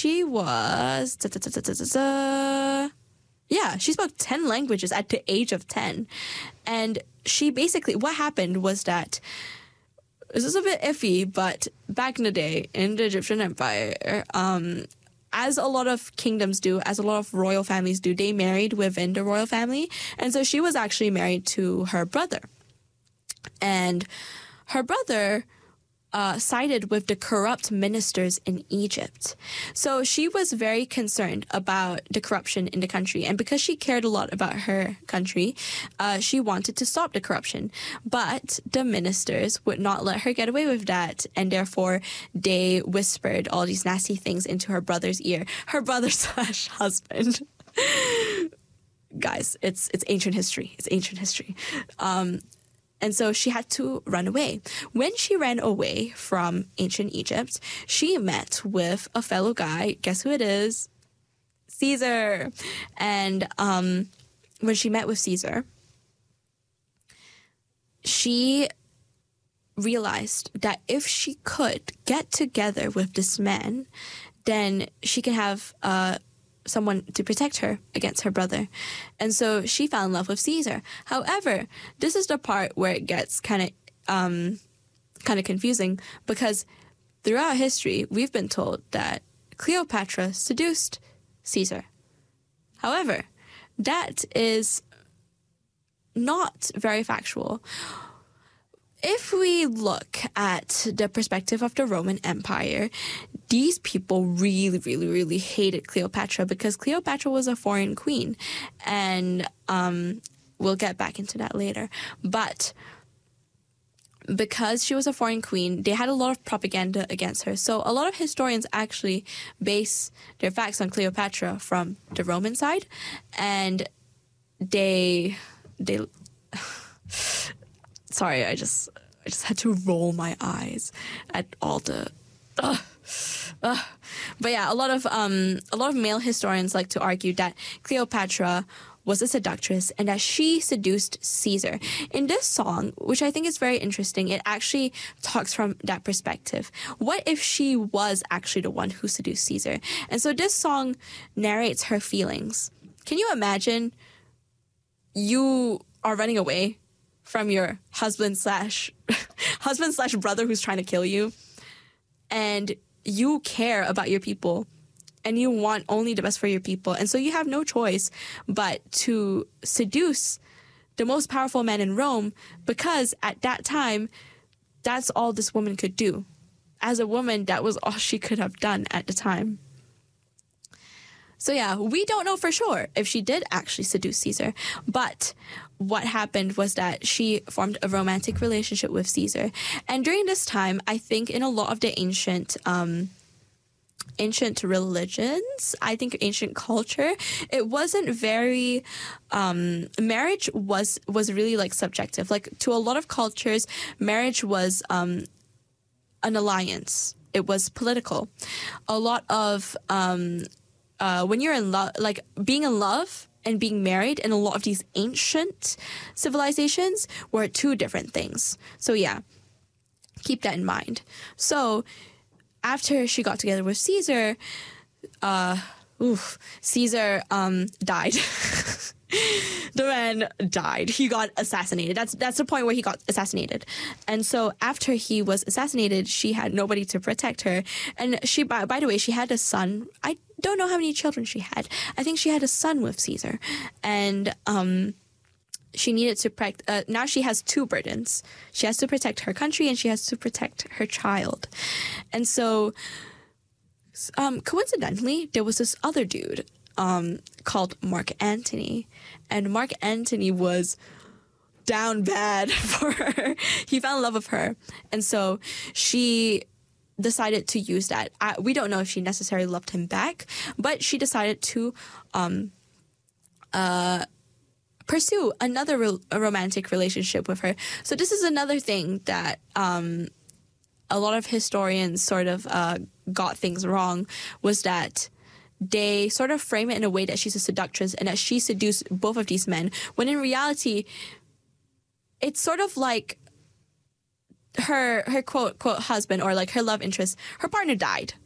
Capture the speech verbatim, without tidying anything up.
she was... Da, da, da, da, da, da, da. Yeah, she spoke ten languages at the age of ten. And she basically... What happened was that... This is a bit iffy, but back in the day, in the Egyptian Empire, um, as a lot of kingdoms do, as a lot of royal families do, they married within the royal family. And so she was actually married to her brother. And her brother uh, sided with the corrupt ministers in Egypt. So she was very concerned about the corruption in the country. And because she cared a lot about her country, uh, she wanted to stop the corruption. But the ministers would not let her get away with that. And therefore, they whispered all these nasty things into her brother's ear. Her brother slash husband. Guys, it's it's ancient history. It's ancient history. Um, And so she had to run away. When she ran away from ancient Egypt, she met with a fellow guy. Guess who it is? Caesar. And um, when she met with Caesar, she realized that if she could get together with this man, then she can have uh, someone to protect her against her brother. And so she fell in love with Caesar. However, this is the part where it gets kind of um, kind of confusing, because throughout history, we've been told that Cleopatra seduced Caesar. However, that is not very factual. If we look at the perspective of the Roman Empire, these people really, really, really hated Cleopatra because Cleopatra was a foreign queen. And um, we'll get back into that later. But because she was a foreign queen, they had a lot of propaganda against her. So a lot of historians actually base their facts on Cleopatra from the Roman side. And they... they Sorry, I just I just had to roll my eyes at all the... Uh, uh. But yeah, a lot of um a lot of male historians like to argue that Cleopatra was a seductress and that she seduced Caesar. In this song, which I think is very interesting, it actually talks from that perspective. What if she was actually the one who seduced Caesar? And so this song narrates her feelings. Can you imagine you are running away from your husband slash husband slash brother who's trying to kill you, and you care about your people and you want only the best for your people, and so you have no choice but to seduce the most powerful man in Rome, because at that time that's all this woman could do. As a woman, that was all she could have done at the time. So yeah, we don't know for sure if she did actually seduce Caesar, but what happened was that she formed a romantic relationship with Caesar. And during this time, I think in a lot of the ancient um, ancient religions, I think ancient culture, it wasn't very, um, marriage was, was really like subjective. Like to a lot of cultures, marriage was um, an alliance. It was political. A lot of... Um, Uh, when you're in love, like being in love and being married in a lot of these ancient civilizations were two different things. So yeah, keep that in mind. So after she got together with Caesar, uh, oof, Caesar um, died. The man died. He got assassinated. That's that's the point where he got assassinated. And so after he was assassinated, she had nobody to protect her. And she, by, by the way, she had a son. I don't know how many children she had. I think she had a son with Caesar. And um, she needed to protect... Uh, now she has two burdens. She has to protect her country and she has to protect her child. And so um, coincidentally, there was this other dude Um, called Mark Antony, and Mark Antony was down bad for her. He fell in love with her, and so she decided to use that. I, we don't know if she necessarily loved him back, but she decided to um, uh, pursue another re- a romantic relationship with her. So this is another thing that um, a lot of historians sort of uh, got things wrong, was that they sort of frame it in a way that she's a seductress and that she seduced both of these men, when in reality, it's sort of like her her quote quote husband, or like her love interest, her partner died.